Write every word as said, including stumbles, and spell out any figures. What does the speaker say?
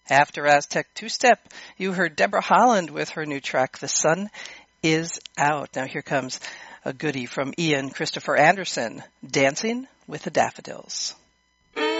After Aztec Two-Step, you heard Deborah Holland with her new track, The Sun Is Out. Now here comes a goodie from Ian Christopher Anderson, Dancing with the Daffodils.